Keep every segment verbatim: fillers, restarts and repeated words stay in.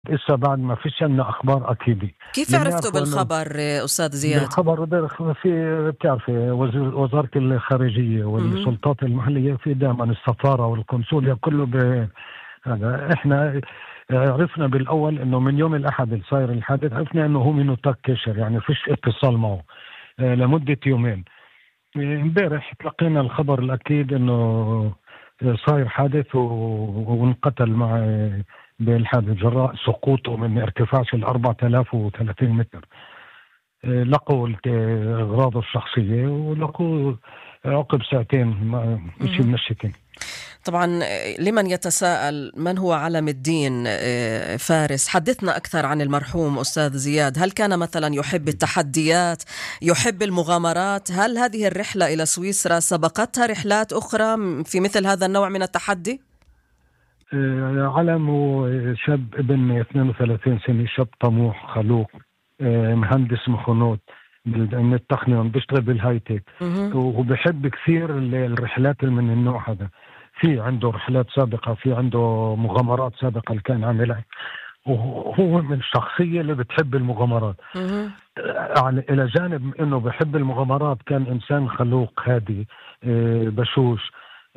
لسه بعد ما فيش عنا أخبار أكيدة. كيف عرفتوا بالخبر أستاذ زياد؟ بالخبر في بتعرفي وزارة الخارجية والسلطات المحلية في دائما السفارة والقنصلية كله ب... هذا احنا عرفنا بالاول انه من يوم الاحد اللي صاير الحادث، عرفنا انه هو منه تك كشر، يعني فيش اتصال معه لمدة يومين. امبارح تلقينا الخبر الاكيد انه صاير حادث وانقتل مع بالحادث جراء سقوطه من ارتفاع ال أربعة آلاف وثلاثين متر. لقوا اغراضه الشخصية ولقوا عقب ساعتين شيء من الشكل. طبعا لمن يتساءل من هو علم الدين فارس، حدثنا أكثر عن المرحوم أستاذ زياد. هل كان مثلا يحب التحديات، يحب المغامرات؟ هل هذه الرحلة إلى سويسرا سبقتها رحلات أخرى في مثل هذا النوع من التحدي؟ علم شاب ابن اثنين وثلاثين سنة، شاب طموح خلوق، مهندس مخنوط من التقنية، بيشتغل بالهايتك وبحب كثير الرحلات من النوع هذا. في عنده رحلات سابقة، في عنده مغامرات سابقة اللي كان عاملها، وهو من الشخصية اللي بتحب المغامرات. يعني إلى جانب إنه بحب المغامرات كان إنسان خلوق هادي بشوش،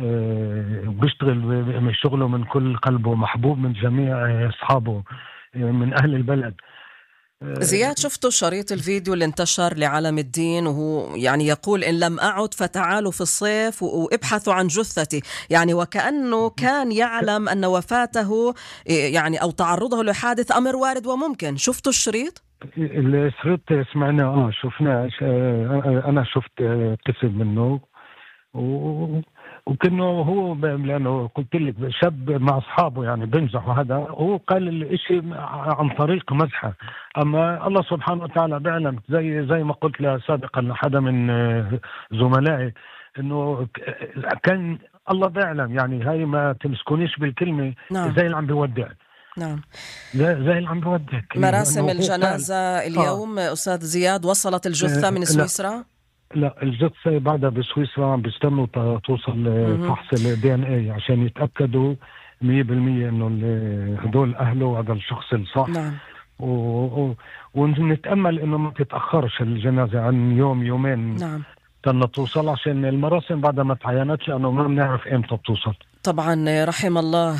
بيشتغل من شغله من كل قلبه، محبوب من جميع أصحابه من أهل البلد. زياد، شفتوا شريط الفيديو اللي انتشر لعلم الدين وهو يعني يقول إن لم أعد فتعالوا في الصيف وابحثوا عن جثتي، يعني وكأنه كان يعلم أن وفاته يعني أو تعرضه لحادث أمر وارد وممكن. شفتوا الشريط؟ الشريط سمعنا اه شفناه. أنا شفت قسم منه و وكأنه هو لأنه قلت لك شاب مع أصحابه يعني بنجح، وهذا هو قال الإشي عن طريق مزحة. أما الله سبحانه وتعالى بيعلم، زي زي ما قلت له سابقا لحدا من زملائي إنه كان الله بيعلم، يعني هاي ما تمسكونيش بالكلمة. نعم. زي اللي عم بيودع. نعم. زي اللي عم بيودع. مراسم الجنازة اليوم آه. أستاذ زياد، وصلت الجثة من سويسرا؟ لا، الجثة بعدها بسويسرا عم بيستنوا توصل فحص الدي ان اي عشان يتأكدوا مية بالمية انه هدول اهله وهذا الشخص الصح. نعم. و... و... ونتأمل انه ما تتأخرش الجنازة عن يوم يومين. نعم. تنا توصل عشان المراسم بعدها ما تعينتش، لانه ما بنعرف امتى بتوصل. طبعا رحم الله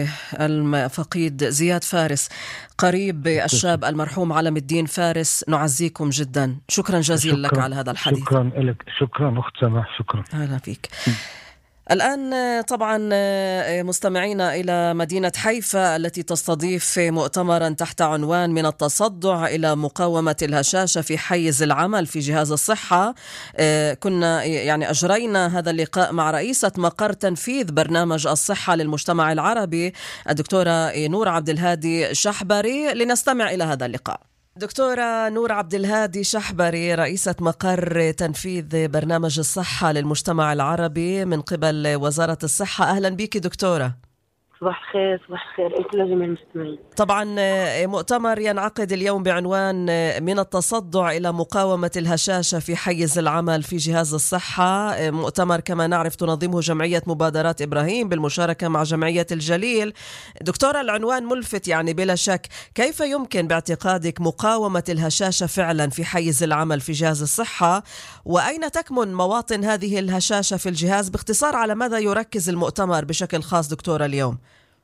الفقيد زياد فارس، قريب الشاب المرحوم علم الدين فارس. نعزيكم جدا، شكرا جزيلا لك على هذا الحديث. شكرا لك. شكرا أخت سماح. شكرا. أهلا فيك. الآن طبعا مستمعينا إلى مدينة حيفا التي تستضيف مؤتمرا تحت عنوان من التصدع إلى مقاومة الهشاشة في حيز العمل في جهاز الصحة. كنا يعني أجرينا هذا اللقاء مع رئيسة مقر تنفيذ برنامج الصحة للمجتمع العربي الدكتورة نور عبد الهادي شحبري، لنستمع إلى هذا اللقاء. دكتورة نور عبد الهادي شحبري، رئيسة مقر تنفيذ برنامج الصحة للمجتمع العربي من قبل وزارة الصحة، أهلا بك دكتورة. صباح الخير. صباح الخير أنت لجميع المستمعين. طبعا مؤتمر ينعقد اليوم بعنوان من التصدع إلى مقاومة الهشاشة في حيز العمل في جهاز الصحة. مؤتمر كما نعرف تنظمه جمعية مبادرات إبراهيم بالمشاركة مع جمعية الجليل. دكتورة، العنوان ملفت يعني بلا شك. كيف يمكن باعتقادك مقاومة الهشاشة فعلا في حيز العمل في جهاز الصحة، وأين تكمن مواطن هذه الهشاشة في الجهاز؟ باختصار على ماذا يركز المؤتمر بشكل خاص دكتورة اليوم؟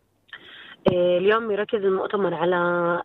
اليوم يركز المؤتمر على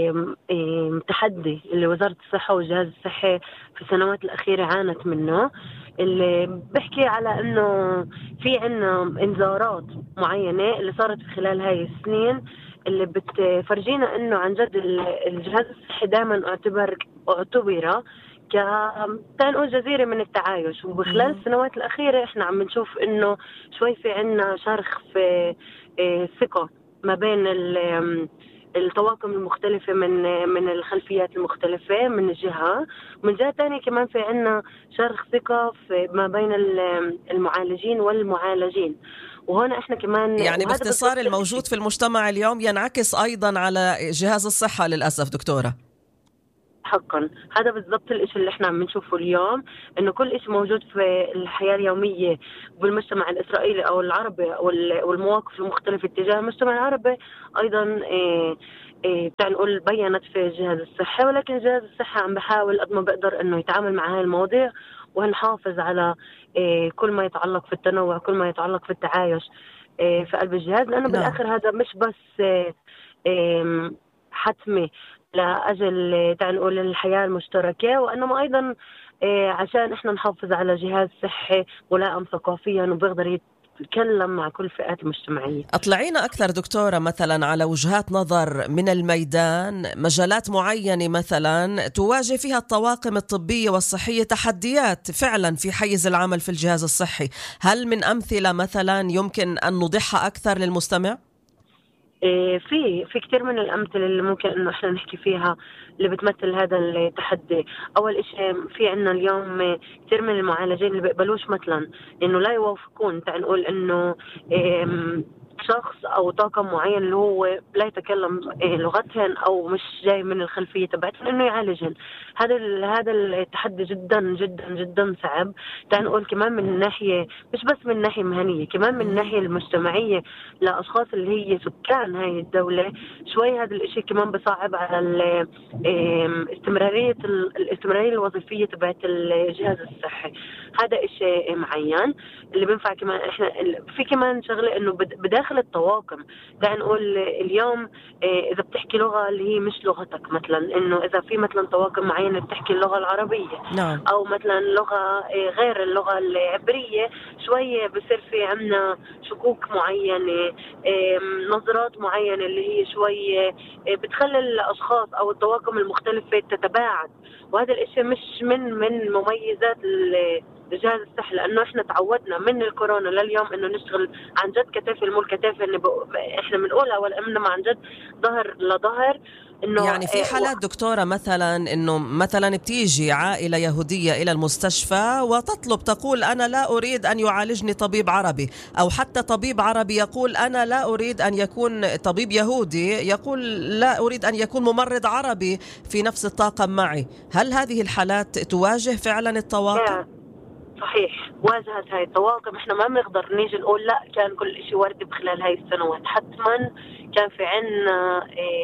تحدي اللي وزارة الصحة والجهاز الصحي في السنوات الأخيرة عانت منه، اللي بحكي على أنه في عنا إنذارات معينة اللي صارت في خلال هاي السنين اللي بتفرجينا أنه عن جد الجهاز الصحي دائما اعتبر اعتبر كتنقل جزيرة من التعايش. وبخلال السنوات الأخيرة إحنا عم نشوف أنه شوي في عنا شرخ في ثقة ما بين الطواقم المختلفة من من الخلفيات المختلفة من الجهة، ومن جهة تانية كمان في عنا شرخ ثقة في ما بين المعالجين والمعالجين. وهنا احنا كمان يعني باختصار الموجود في المجتمع اليوم ينعكس أيضا على جهاز الصحة للأسف دكتورة. حقا هذا بالضبط الاشي اللي احنا عم نشوفه اليوم، انه كل اشي موجود في الحياة اليومية بالمجتمع الاسرائيلي او العربي او المواقف المختلفة تجاه المجتمع العربي ايضا تعال نقول بينت في الجهاز الصحي، ولكن الجهاز الصحي عم بحاول قد ما بقدر انه يتعامل مع هاي المواضيع ونحافظ على كل ما يتعلق في التنوع، كل ما يتعلق في التعايش في قلب الجهاز، لانه بالاخر هذا مش بس حتمي لاجل تعال نقول الحياه المشتركه، وانما ايضا عشان احنا نحافظ على جهاز صحي ملائم ثقافيا وبيقدر يتكلم مع كل فئات المجتمعية. أطلعينا أكثر دكتورة مثلا على وجهات نظر من الميدان، مجالات معينة مثلا تواجه فيها الطواقم الطبية والصحية تحديات فعلا في حيز العمل في الجهاز الصحي. هل من أمثلة مثلا يمكن أن نوضحها أكثر للمستمع؟ في في كثير من الأمثلة اللي ممكن إنه إحنا نحكي فيها اللي بتمثل هذا التحدي. أول إشي في عنا اليوم كثير من المعالجين اللي بيقبلوش مثلا إنه لا يوافقون تعال نقول إنه شخص أو طاقم معين اللي هو لا يتكلم لغتهن أو مش جاي من الخلفية تبعتهن إنه يعالجهن. هذا هذا التحدي جدا جدا جدا صعب. تعال نقول كمان من الناحية مش بس من الناحية المهنية، كمان من الناحية المجتمعية لأشخاص اللي هي سكان هاي الدولة. شوي هذا الإشي كمان بصعب على الاستمرارية الاستمرارية الوظيفية تبعت الجهاز الصحي. هذا إشي معين اللي بينفع كمان إحنا في كمان شغلة إنه بداخل الطواقم. تعال نقول اليوم إذا بتحكي لغة اللي هي مش لغتك، مثلا إنه إذا في مثلا طواقم معينة بتحكي اللغة العربية نعم. أو مثلا لغة غير اللغة العبرية، شوية بصير في عنا شكوك معينة، نظرات معينة اللي هي شوية بتخلي الأشخاص أو الطواقم المختلفة تتباعد. وهذا الإشي مش من من مميزات الجهاز الصحي، لأنه إحنا تعودنا من الكورونا لليوم إنه نشتغل عن جد كتاف المول كتاف، إنه إحنا بنقولها ولا عن جد ظهر لظهر. إنه يعني في حالات دكتورة مثلا إنه مثلا بتيجي عائلة يهودية إلى المستشفى وتطلب تقول أنا لا أريد أن يعالجني طبيب عربي، أو حتى طبيب عربي يقول أنا لا أريد أن يكون طبيب يهودي يقول لا أريد أن يكون ممرض عربي في نفس الطاقم معي. هل هذه الحالات تواجه فعلا الطواقم؟ صحيح، واجهت هاي الطواقم. احنا ما بنقدر نيجي نقول لا كان كل شيء وردي بخلال هاي السنوات. حتما كان في عنا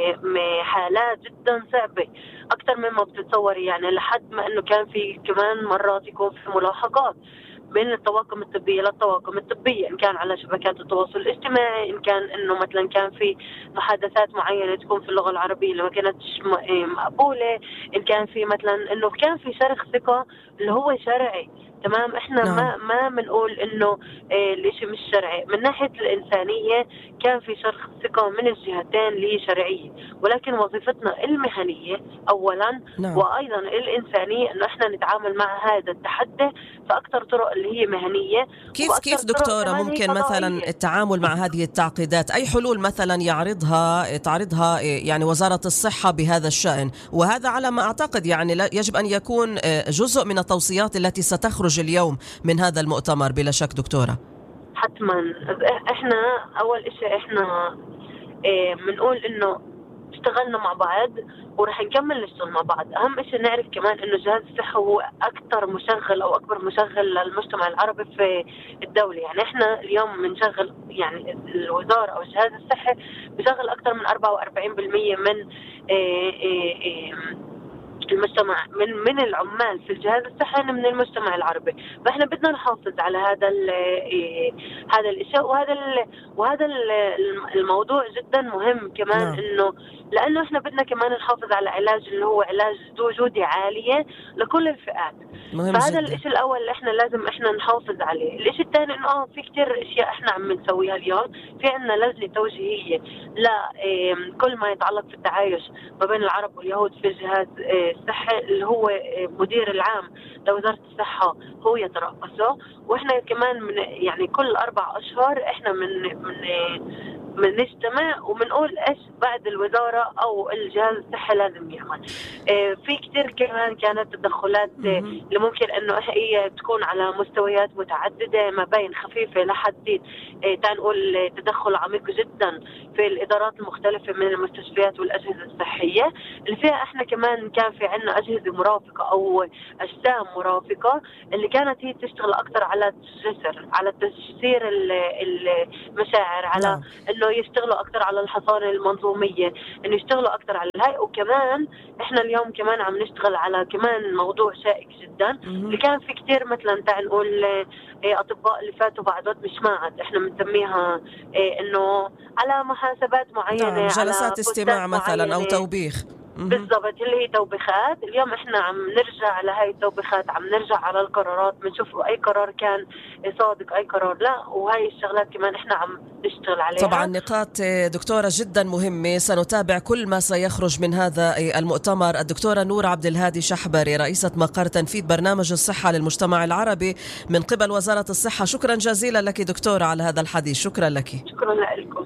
حالات جدا صعبة اكثر مما بتتصوري، يعني لحد ما انه كان في كمان مرات يكون في ملاحقات بين الطواقم الطبية للطواقم الطبية، إن كان على شبكات التواصل الاجتماعي، إن كان إنه مثلا كان في محادثات معينة تكون في اللغة العربية اللي ما كانتش مقبولة، إن كان في مثلا إنه كان في شرخ ثقة اللي هو شرعي. تمام، احنا نعم. ما ما بنقول انه اه الاشي مش شرعي. من ناحيه الانسانيه كان في شرخ ثقه من الجهتين اللي هي شرعيه، ولكن وظيفتنا المهنيه اولا نعم. وايضا الانسانيه انه احنا نتعامل مع هذا التحدي في اكثر طرق اللي هي مهنيه. كيف كيف دكتوره ممكن مثلا التعامل مع هذه التعقيدات؟ اي حلول مثلا يعرضها تعرضها يعني وزاره الصحه بهذا الشان؟ وهذا على ما اعتقد يعني يجب ان يكون جزء من التوصيات التي ستخرج اليوم من هذا المؤتمر بلا شك دكتورة. حتما احنا اول اشي احنا بنقول اه انه اشتغلنا مع بعض ورح نكمل نشتغل مع بعض. اهم اشي نعرف كمان انه الجهاز الصحي هو اكثر مشغل او اكبر مشغل للمجتمع العربي في الدولة. يعني احنا اليوم بنشغل يعني الوزارة او الجهاز الصحي بشغل اكثر من أربعة وأربعين بالمئة من اه اه اه المجتمع من من العمال في الجهاز الصحي من المجتمع العربي. فاحنا بدنا نحافظ على هذا هذا الشيء، وهذا وهذا الموضوع جدا مهم كمان نعم. انه لانه احنا بدنا كمان نحافظ على علاج اللي هو علاج ذو جودة عالية لكل الفئات. فهذا الشيء الاول اللي احنا لازم احنا نحافظ عليه. الشيء الثاني انه اه في كتير اشياء احنا عم نسويها اليوم. في عندنا لجنة توجيهية لكل ما يتعلق في التعايش ما بين العرب واليهود في الجهاز الصحي، اللي هو مدير العام لوزارة الصحة هو يترأسه. واحنا كمان من يعني كل اربع اشهر احنا من من بنجتمع وبنقول ايش بعد الوزاره او الجهاز الصحي لازم يعمل. اه في كثير كمان كانت تدخلات اللي ممكن انه هي تكون على مستويات متعدده ما بين خفيفه لحد اه تعال نقول تدخل عميق جدا في الادارات المختلفه من المستشفيات والاجهزه الصحيه. اللي فيها احنا كمان كان في عنا اجهزه مرافقه او اجسام مرافقه اللي كانت هي تشتغل اكثر على الجسر، على تجسير المشاعر، على نعم. انه يشتغلوا اكثر على الحصانه المنظوميه، انه يشتغلوا اكثر على الهاي. وكمان احنا اليوم كمان عم نشتغل على كمان موضوع شائك جدا اللي كان في كثير مثلا تعال نقول اطباء اللي فاتوا بعضات مش معت، احنا بنسميها انه على محاسبات معينه، نعم. جلسات على استماع مثلا او توبيخ. بالضبط، اللي هي توبيخات. اليوم احنا عم نرجع على هاي التوبيخات، عم نرجع على القرارات، بنشوف اي قرار كان صادق اي قرار لا، وهاي الشغلات كمان احنا عم نشتغل عليها. طبعا نقاط دكتورة جدا مهمة، سنتابع كل ما سيخرج من هذا المؤتمر. الدكتورة نور عبد الهادي شحبري، رئيسة مقر تنفيذ برنامج الصحة للمجتمع العربي من قبل وزارة الصحة، شكرا جزيلا لك دكتورة على هذا الحديث. شكرا لك. شكرا لكم.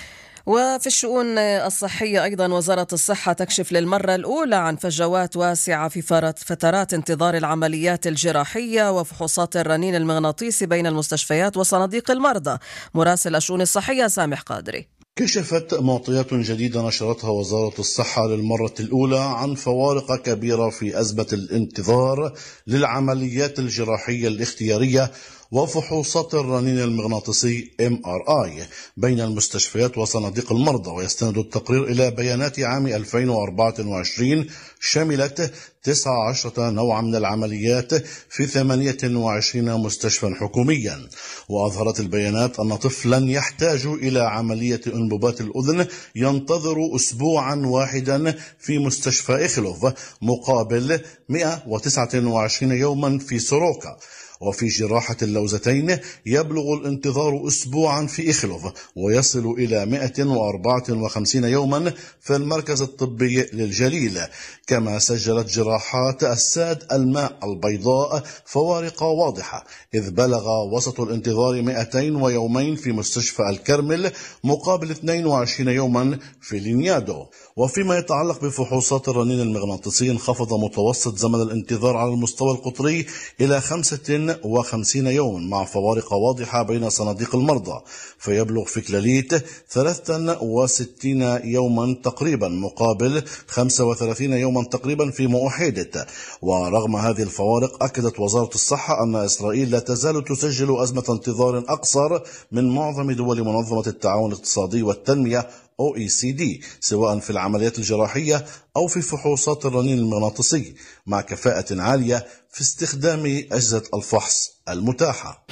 وفي الشؤون الصحية أيضا وزارة الصحة تكشف للمرة الأولى عن فجوات واسعة في فترات انتظار العمليات الجراحية وفحوصات الرنين المغناطيسي بين المستشفيات وصناديق المرضى. مراسل الشؤون الصحية سامح قادري. كشفت معطيات جديدة نشرتها وزارة الصحة للمرة الأولى عن فوارق كبيرة في أزمة الانتظار للعمليات الجراحية الاختيارية وفحوصات الرنين المغناطيسي إم آر آي بين المستشفيات وصناديق المرضى. ويستند التقرير إلى بيانات عام ألفين وأربعة وعشرين شملت تسعة عشر نوعا من العمليات في ثمانية وعشرين مستشفى حكوميا. وأظهرت البيانات أن طفلا يحتاج إلى عملية أنبوبات الأذن ينتظر أسبوعا واحدا في مستشفى إخلوف مقابل مئة وتسعة وعشرين يوما في سوروكا. وفي جراحة اللوزتين يبلغ الانتظار أسبوعا في إخلوف ويصل إلى مئة وأربعة وخمسين يوما في المركز الطبي للجليل. كما سجلت جراحات الساد الماء البيضاء فوارق واضحة، إذ بلغ وسط الانتظار مئتين ويومين في مستشفى الكرمل مقابل اثنين وعشرين يوما في لينيادو. وفيما يتعلق بفحوصات الرنين المغناطيسي انخفض متوسط زمن الانتظار على المستوى القطري إلى خمسة وخمسين يوما مع فوارق واضحة بين صناديق المرضى، فيبلغ في كلاليت ثلاثة وستين يوما تقريبا مقابل خمسة وثلاثين يوما تقريبا في مؤحدة. ورغم هذه الفوارق أكدت وزارة الصحة أن إسرائيل لا تزال تسجل أزمة انتظار أقصر من معظم دول منظمة التعاون الاقتصادي والتنمية أو إي سي دي، سواء في العمليات الجراحية أو في فحوصات الرنين المغناطيسي، مع كفاءة عالية في استخدام أجهزة الفحص المتاحة.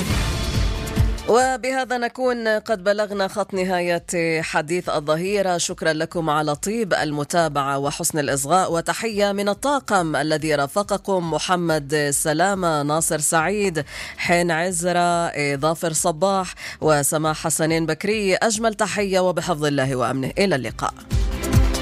وبهذا نكون قد بلغنا خط نهاية حديث الظهيرة. شكرا لكم على طيب المتابعة وحسن الإصغاء، وتحية من الطاقم الذي رافقكم: محمد سلامة، ناصر سعيد، حين عزرة، ظافر صباح وسماح حسنين بكري. أجمل تحية وبحفظ الله وأمنه، إلى اللقاء.